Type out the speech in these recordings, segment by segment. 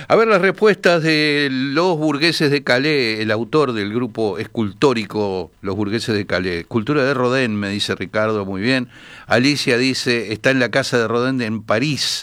A ver las respuestas de los burgueses de Calais, el autor del grupo escultórico Los Burgueses de Calais. Escultura de Rodin, me dice Ricardo, muy bien. Alicia dice, está en la casa de Rodin en París.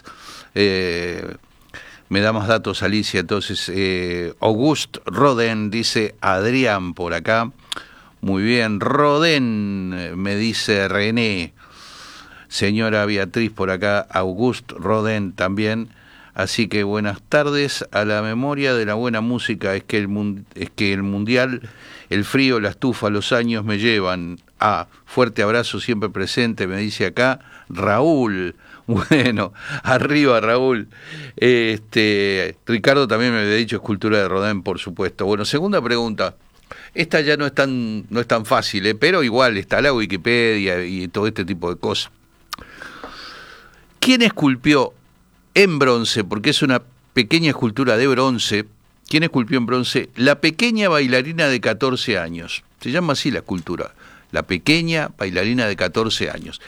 Me da más datos, Alicia. Entonces, Auguste Rodin, dice Adrián por acá. Muy bien. Rodin, me dice René. Señora Beatriz por acá. Auguste Rodin también. Así que buenas tardes. A la memoria de la buena música es que el mundial, el frío, la estufa, los años me llevan. Fuerte abrazo siempre presente, me dice acá Raúl. Bueno, arriba Raúl. Ricardo también me había dicho escultura de Rodin, por supuesto. Bueno, segunda pregunta. Esta ya no es tan fácil, pero igual está la Wikipedia y todo este tipo de cosas. ¿Quién esculpió en bronce, porque es una pequeña escultura de bronce, quién esculpió en bronce la pequeña bailarina de 14 años? Se llama así la escultura, la pequeña bailarina de 14 años.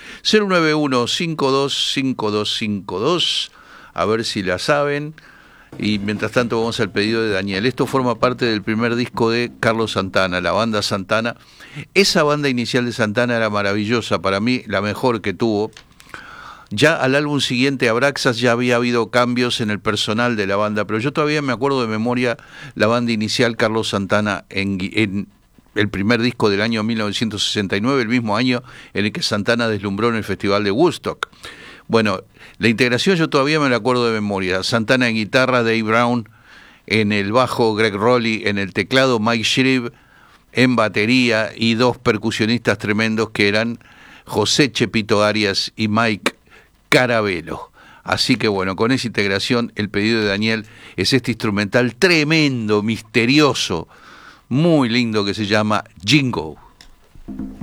091-525252, a ver si la saben. Y mientras tanto vamos al pedido de Daniel. Esto forma parte del primer disco de Carlos Santana, la banda Santana. Esa banda inicial de Santana era maravillosa, para mí la mejor que tuvo. Ya al álbum siguiente, Abraxas, ya había habido cambios en el personal de la banda, pero yo todavía me acuerdo de memoria la banda inicial, Carlos Santana, en el primer disco del año 1969, el mismo año en el que Santana deslumbró en el Festival de Woodstock. Bueno, la integración yo todavía me la acuerdo de memoria. Santana en guitarra, Dave Brown, en el bajo, Greg Rowley, en el teclado, Mike Shreve, en batería, y dos percusionistas tremendos que eran José Chepito Arias y Mike Carabelo. Así que bueno, con esa integración el pedido de Daniel es este instrumental tremendo, misterioso, muy lindo, que se llama Jingo.